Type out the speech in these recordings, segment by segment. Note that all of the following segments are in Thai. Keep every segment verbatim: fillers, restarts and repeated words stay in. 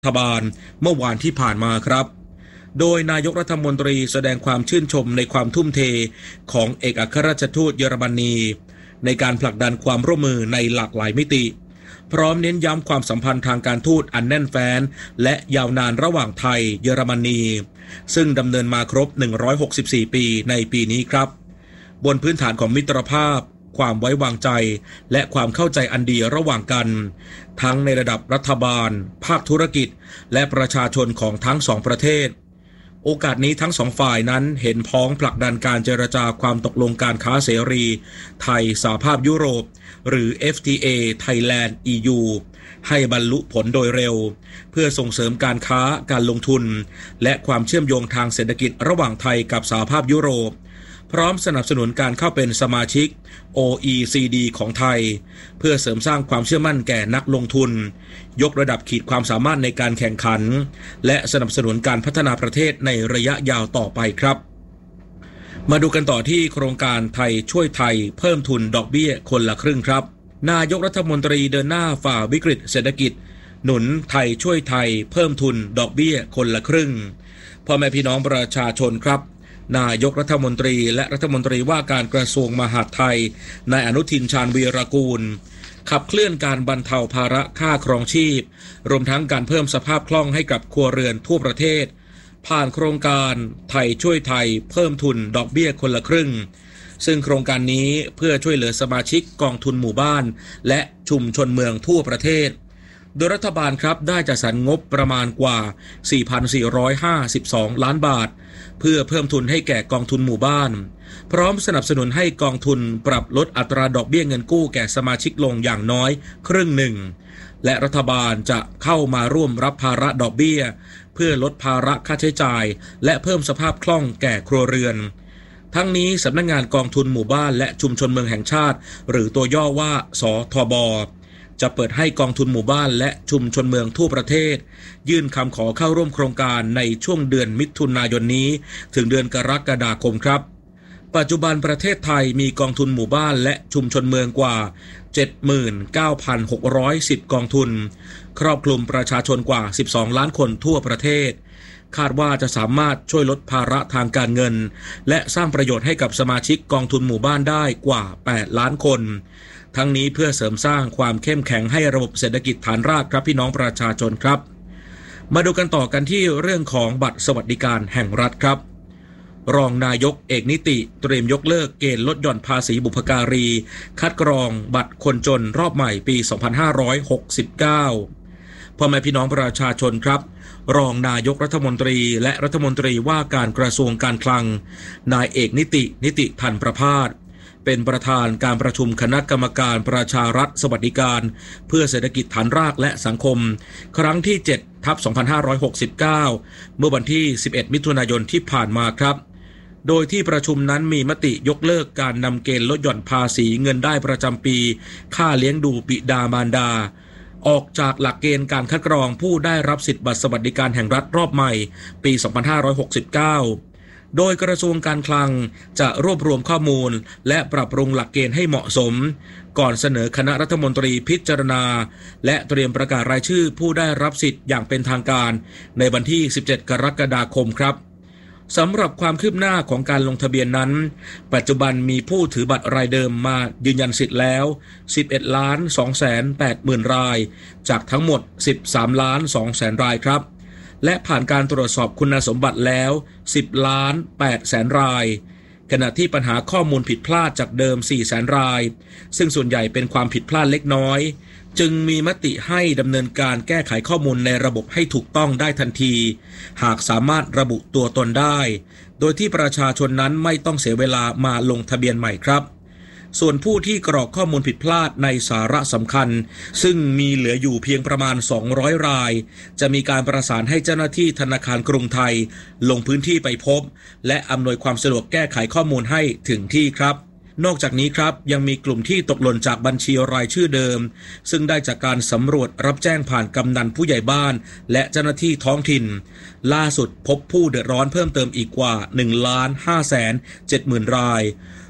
รัฐบาลเมื่อวานที่ผ่านมาครับโดยนายกรัฐมนตรีแสดงความชื่นชมในความทุ่มเทของเอกอัครราชทูตเยอรมนีในการผลักดันความร่วมมือในหลากหลายมิติพร้อมเน้นย้ำความสัมพันธ์ทางการทูตอันแน่นแฟ้นและยาวนานระหว่างไทยเยอรมนีซึ่งดำเนินมาครบหนึ่งร้อยหกสิบสี่ปีในปีนี้ครับบนพื้นฐานของมิตรภาพความไว้วางใจและความเข้าใจอันดีระหว่างกันทั้งในระดับรัฐบาลภาคธุรกิจและประชาชนของทั้งสองประเทศโอกาสนี้ทั้งสองฝ่ายนั้นเห็นพ้องผลักดันการเจรจาความตกลงการค้าเสรีไทยสหภาพยุโรปหรือ เอฟ ที เอ Thailand อี ยู ให้บรรลุผลโดยเร็วเพื่อส่งเสริมการค้าการลงทุนและความเชื่อมโยงทางเศรษฐกิจระหว่างไทยกับสหภาพยุโรปพร้อมสนับสนุนการเข้าเป็นสมาชิก โอ อี ซี ดี ของไทยเพื่อเสริมสร้างความเชื่อมั่นแก่นักลงทุนยกระดับขีดความสามารถในการแข่งขันและสนับสนุนการพัฒนาประเทศในระยะยาวต่อไปครับมาดูกันต่อที่โครงการไทยช่วยไทยเพิ่มทุนดอกเบี้ยคนละครึ่งครับนายกรัฐมนตรีเดินหน้าฝ่าวิกฤตเศรษฐกิจหนุนไทยช่วยไทยเพิ่มทุนดอกเบี้ยคนละครึ่งพ่อแม่พี่น้องประชาชนครับนายกรัฐมนตรีและรัฐมนตรีว่าการกระทรวงมหาดไทยนายอนุทินชาญวีรกูลขับเคลื่อนการบรรเทาภาระค่าครองชีพรวมทั้งการเพิ่มสภาพคล่องให้กับครัวเรือนทั่วประเทศผ่านโครงการไทยช่วยไทยเพิ่มทุนดอกเบี้ยคนละครึ่งซึ่งโครงการนี้เพื่อช่วยเหลือสมาชิกกองทุนหมู่บ้านและชุมชนเมืองทั่วประเทศโดยรัฐบาลครับได้จัดสรรงบประมาณกว่า สี่พันสี่ร้อยห้าสิบสอง ล้านบาทเพื่อเพิ่มทุนให้แก่กองทุนหมู่บ้านพร้อมสนับสนุนให้กองทุนปรับลดอัตราดอกเบี้ยเงินกู้แก่สมาชิกลงอย่างน้อยครึ่งหนึ่งและรัฐบาลจะเข้ามาร่วมรับภาระดอกเบี้ยเพื่อลดภาระค่าใช้จ่ายและเพิ่มสภาพคล่องแก่ครัวเรือนทั้งนี้สำนักงานกองทุนหมู่บ้านและชุมชนเมืองแห่งชาติหรือตัวย่อว่าสทบจะเปิดให้กองทุนหมู่บ้านและชุมชนเมืองทั่วประเทศยื่นคำขอเข้าร่วมโครงการในช่วงเดือนมิถุนายนนี้ถึงเดือนกรกฎาคมครับปัจจุบันประเทศไทยมีกองทุนหมู่บ้านและชุมชนเมืองกว่า เจ็ดหมื่นเก้าพันหกร้อยสิบ กองทุนครอบคลุมประชาชนกว่าสิบสองล้านคนทั่วประเทศคาดว่าจะสามารถช่วยลดภาระทางการเงินและสร้างประโยชน์ให้กับสมาชิกกองทุนหมู่บ้านได้กว่าแปดล้านคนทั้งนี้เพื่อเสริมสร้างความเข้มแข็งให้ระบบเศรษฐกิจฐานรากครับพี่น้องประชาชนครับมาดูกันต่อกันที่เรื่องของบัตรสวัสดิการแห่งรัฐครับรองนายกเอกนิติเตรียมยกเลิกเกณฑ์ลดหย่อนภาษีบุพการีคัดกรองบัตรคนจนรอบใหม่ปีสองพันห้าร้อยหกสิบเก้าพ่อแม่พี่น้องประชาชนครับรองนายกรัฐมนตรีและรัฐมนตรีว่าการกระทรวงการคลังนายเอกนิตินิติพันธ์ประภาสเป็นประธานการประชุมคณะกรรมการประชารัฐสวัสดิการเพื่อเศรษฐกิจฐานรากและสังคมครั้งที่ เจ็ดทับสองพันห้าร้อยหกสิบเก้า เมื่อวันที่ สิบเอ็ด มิถุนายนที่ผ่านมาครับโดยที่ประชุมนั้นมีมติยกเลิกการนำเกณฑ์ลดหย่อนภาษีเงินได้ประจำปีค่าเลี้ยงดูบิดามารดาออกจากหลักเกณฑ์การคัดกรองผู้ได้รับสิทธิบัตรสวัสดิการแห่งรัฐรอบใหม่ปีสองพันห้าร้อยหกสิบเก้าโดยกระทรวงการคลังจะรวบรวมข้อมูลและปรับปรุงหลักเกณฑ์ให้เหมาะสมก่อนเสนอคณะรัฐมนตรีพิจารณาและเตรียมประกาศรายชื่อผู้ได้รับสิทธิ์อย่างเป็นทางการในวันที่สิบเจ็ดกรกฎาคมครับสำหรับความคืบหน้าของการลงทะเบียนนั้นปัจจุบันมีผู้ถือบัตรรายเดิมมายืนยันสิทธิ์แล้วสิบเอ็ดล้านสองแสนแปดหมื่นรายจากทั้งหมดสิบสามล้านสองแสนรายครับและผ่านการตรวจสอบคุณสมบัติแล้วสิบล้านแปดแสนรายขณะที่ปัญหาข้อมูลผิดพลาดจากเดิมสี่แสนรายซึ่งส่วนใหญ่เป็นความผิดพลาดเล็กน้อยจึงมีมติให้ดำเนินการแก้ไขข้อมูลในระบบให้ถูกต้องได้ทันทีหากสามารถระบุตัวตนได้โดยที่ประชาชนนั้นไม่ต้องเสียเวลามาลงทะเบียนใหม่ครับส่วนผู้ที่กรอกข้อมูลผิดพลาดในสาระสำคัญซึ่งมีเหลืออยู่เพียงประมาณสองร้อยรายจะมีการประสานให้เจ้าหน้าที่ธนาคารกรุงไทยลงพื้นที่ไปพบและอำนวยความสะดวกแก้ไขข้อมูลให้ถึงที่ครับนอกจากนี้ครับยังมีกลุ่มที่ตกหล่นจากบัญชีรายชื่อเดิมซึ่งได้จากการสำรวจรับแจ้งผ่านกำนันผู้ใหญ่บ้านและเจ้าหน้าที่ท้องถิ่นล่าสุดพบผู้เดือดร้อนเพิ่มเติมอีกกว่า หนึ่งล้านห้าแสนเจ็ดหมื่น ราย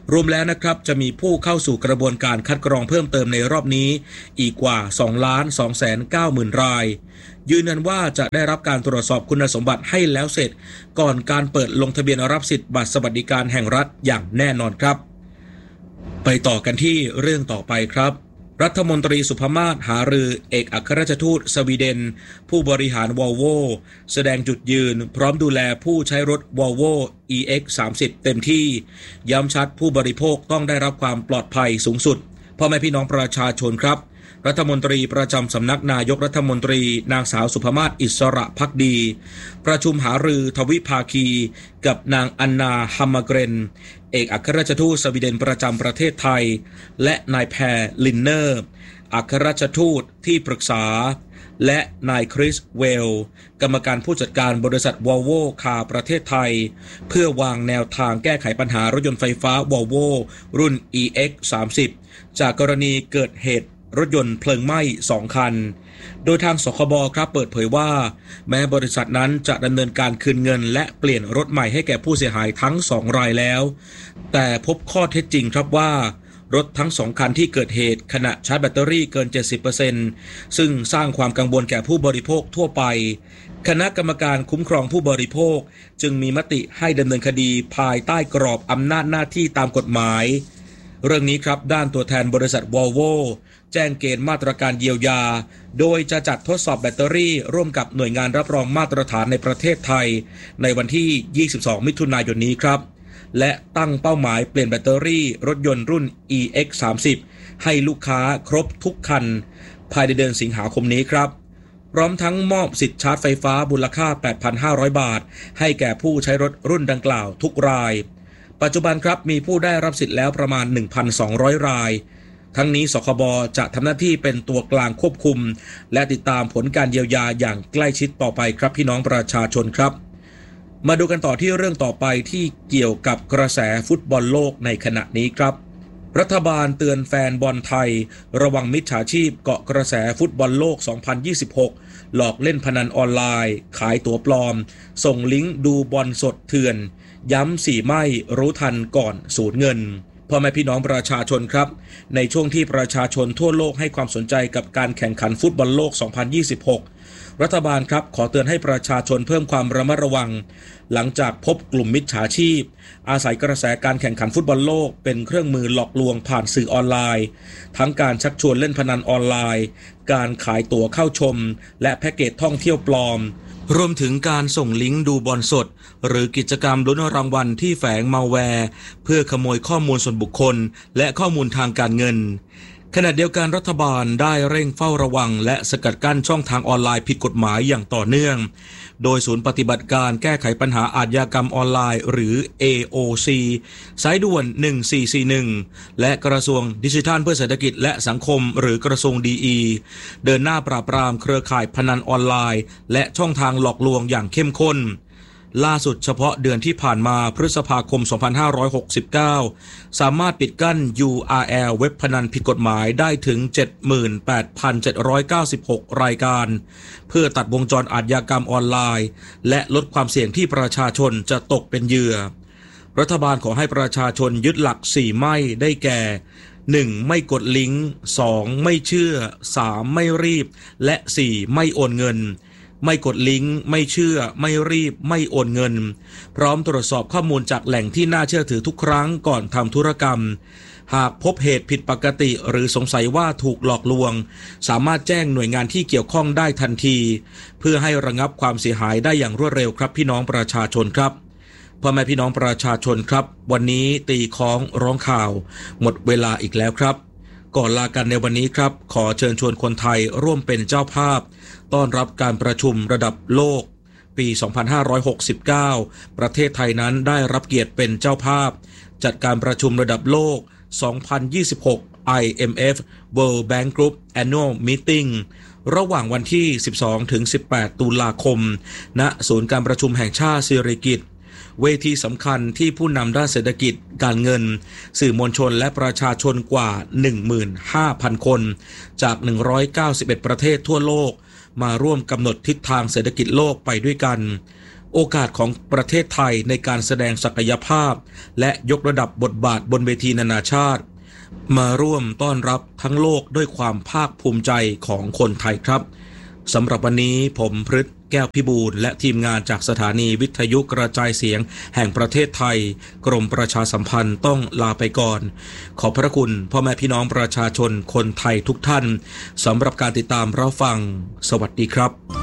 รวมแล้วนะครับจะมีผู้เข้าสู่กระบวนการคัดกรองเพิ่มเติมในรอบนี้อีกกว่า สองล้านสองแสนเก้าหมื่น รายยืนยันว่าจะได้รับการตรวจสอบคุณสมบัติให้แล้วเสร็จก่อนการเปิดลงทะเบียนรับสิทธิ์บัตรสวัสดิการแห่งรัฐอย่างแน่นอนครับไปต่อกันที่เรื่องต่อไปครับรัฐมนตรีสุภมาศหารือเอกอัครราชทูตสวีเดนผู้บริหาร Volvo แสดงจุดยืนพร้อมดูแลผู้ใช้รถ Volvo อี เอ็กซ์ สามสิบ เต็มที่ย้ำชัดผู้บริโภคต้องได้รับความปลอดภัยสูงสุดพ่อแม่พี่น้องประชาชนครับรัฐมนตรีประจำสำนักนายกรัฐมนตรีนางสาวสุภมาศอิสระภักดีประชุมหารือทวิภาคีกับนางอันนาฮัมมาเกรนเอกอัครราชทูตสวีเดนประจำประเทศไทยและนายแพรลินเนอร์อัครราชทูตที่ปรึกษาและนายคริสเวลกรรมการผู้จัดการบริษัท Volvo คาร์ประเทศไทยเพื่อวางแนวทางแก้ไขปัญหารถยนต์ไฟฟ้า Volvo รุ่น อี เอ็กซ์ สามสิบ จากกรณีเกิดเหตุรถยนต์เพลิงไหม้สองคันโดยทางสคบครับเปิดเผยว่าแม้บริษัทนั้นจะดำเนินการคืนเงินและเปลี่ยนรถใหม่ให้แก่ผู้เสียหายทั้งสองรายแล้วแต่พบข้อเท็จจริงครับว่ารถทั้งสองคันที่เกิดเหตุขณะชาร์จแบตเตอรี่เกิน เจ็ดสิบเปอร์เซ็นต์ ซึ่งสร้างความกังวลแก่ผู้บริโภคทั่วไปคณะกรรมการคุ้มครองผู้บริโภคจึงมีมติให้ดำเนินคดีภายใต้กรอบอำนาจหน้าที่ตามกฎหมายเรื่องนี้ครับด้านตัวแทนบริษัท Volvo แจ้งเกณฑ์มาตรการเยียวยาโดยจะจัดทดสอบแบตเตอรี่ร่วมกับหน่วยงานรับรองมาตรฐานในประเทศไทยในวันที่ยี่สิบสองมิถุนายนนี้ครับและตั้งเป้าหมายเปลี่ยนแบตเตอรี่รถยนต์รุ่น อี เอ็กซ์ สามสิบ ให้ลูกค้าครบทุกคันภายในเดือนสิงหาคมนี้ครับพร้อมทั้งมอบสิทธิชาร์จไฟฟ้ามูลค่า แปดพันห้าร้อย บาทให้แก่ผู้ใช้รถรุ่นดังกล่าวทุกรายปัจจุบันครับมีผู้ได้รับสิทธิ์แล้วประมาณ หนึ่งพันสองร้อย รายทั้งนี้สคบจะทำหน้าที่เป็นตัวกลางควบคุมและติดตามผลการเยียวยาอย่างใกล้ชิดต่อไปครับพี่น้องประชาชนครับมาดูกันต่อที่เรื่องต่อไปที่เกี่ยวกับกระแสฟุตบอลโลกในขณะนี้ครับรัฐบาลเตือนแฟนบอลไทยระวังมิจฉาชีพเกาะกระแสฟุตบอลโลก สองพันยี่สิบหก หลอกเล่นพนันออนไลน์ขายตั๋วปลอมส่งลิงก์ดูบอลสดเถื่อนย้ำสี่ไม่รู้ทันก่อนสูญเงินพ่อแม่พี่น้องประชาชนครับในช่วงที่ประชาชนทั่วโลกให้ความสนใจกับการแข่งขันฟุตบอลโลก สองพันยี่สิบหก รัฐบาลครับขอเตือนให้ประชาชนเพิ่มความระมัดระวังหลังจากพบกลุ่มมิจฉาชีพอาศัยกระแสการแข่งขันฟุตบอลโลกเป็นเครื่องมือหลอกลวงผ่านสื่อออนไลน์ทั้งการชักชวนเล่นพนันออนไลน์การขายตั๋วเข้าชมและแพ็กเกจท่องเที่ยวปลอมรวมถึงการส่งลิงก์ดูบอลสดหรือกิจกรรมลุ้นรางวัลที่แฝงมัลแวร์เพื่อขโมยข้อมูลส่วนบุคคลและข้อมูลทางการเงินขณะเดียวกันรัฐบาลได้เร่งเฝ้าระวังและสกัดกั้นช่องทางออนไลน์ผิดกฎหมายอย่างต่อเนื่องโดยศูนย์ปฏิบัติการแก้ไขปัญหาอาชญากรรมออนไลน์หรือ เอ โอ ซี สายด่วนหนึ่งสี่สี่หนึ่งและกระทรวงดิจิทัลเพื่อเศรษฐกิจและสังคมหรือกระทรวงดีอีเดินหน้าปราบปรามเครือข่ายพนันออนไลน์และช่องทางหลอกลวงอย่างเข้มข้นล่าสุดเฉพาะเดือนที่ผ่านมาพฤษภาคมสองพันห้าร้อยหกสิบเก้าสามารถปิดกั้น ยู อาร์ แอล เว็บพนันผิดกฎหมายได้ถึง เจ็ดหมื่นแปดพันเจ็ดร้อยเก้าสิบหก รายการเพื่อตัดวงจรอาชญากรรมออนไลน์และลดความเสี่ยงที่ประชาชนจะตกเป็นเหยื่อรัฐบาลขอให้ประชาชนยึดหลักสี่ไม่ได้แก่ หนึ่ง ไม่กดลิงก์ สอง ไม่เชื่อ สาม ไม่รีบและสี่ ไม่โอนเงินไม่กดลิงก์ไม่เชื่อไม่รีบไม่โอนเงินพร้อมตรวจสอบข้อมูลจากแหล่งที่น่าเชื่อถือทุกครั้งก่อนทำธุรกรรมหากพบเหตุผิดปกติหรือสงสัยว่าถูกหลอกลวงสามารถแจ้งหน่วยงานที่เกี่ยวข้องได้ทันทีเพื่อให้ระงับความเสียหายได้อย่างรวดเร็วครับพี่น้องประชาชนครับพ่อแม่พี่น้องประชาชนครับวันนี้ตีค้องร้องข่าวหมดเวลาอีกแล้วครับก่อนลากันในวันนี้ครับขอเชิญชวนคนไทยร่วมเป็นเจ้าภาพต้อนรับการประชุมระดับโลกปีสองพันห้าร้อยหกสิบเก้าประเทศไทยนั้นได้รับเกียรติเป็นเจ้าภาพจัดการประชุมระดับโลกสองพันยี่สิบหก ไอ เอ็ม เอฟ World Bank Group Annual Meeting ระหว่างวันที่ สิบสองถึงสิบแปด ตุลาคมณศูนย์การประชุมแห่งชาติสิริกิติ์เวทีสำคัญที่ผู้นำด้านเศรษฐกิจการเงินสื่อมวลชนและประชาชนกว่า หนึ่งหมื่นห้าพัน คนจากหนึ่งร้อยเก้าสิบเอ็ดประเทศทั่วโลกมาร่วมกำหนดทิศทางเศรษฐกิจโลกไปด้วยกันโอกาสของประเทศไทยในการแสดงศักยภาพและยกระดับบทบาทบนเวทีนานาชาติมาร่วมต้อนรับทั้งโลกด้วยความภาคภูมิใจของคนไทยครับสำหรับวันนี้ผมพฤทธิ์แก้วพิบูลและทีมงานจากสถานีวิทยุกระจายเสียงแห่งประเทศไทยกรมประชาสัมพันธ์ต้องลาไปก่อนขอบพระคุณพ่อแม่พี่น้องประชาชนคนไทยทุกท่านสำหรับการติดตามรับฟังสวัสดีครับ